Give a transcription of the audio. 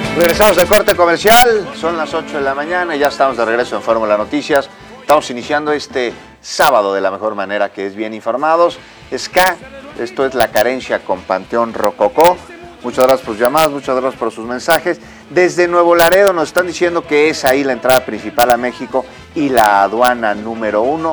Regresamos del corte comercial, son las 8 de la mañana y ya estamos de regreso en Fórmula Noticias. Estamos iniciando este sábado de la mejor manera, que es bien informados. Ska, esto es La Carencia con Panteón Rococó. Muchas gracias por sus llamadas, muchas gracias por sus mensajes. Desde Nuevo Laredo nos están diciendo que es ahí la entrada principal a México y la aduana número 1.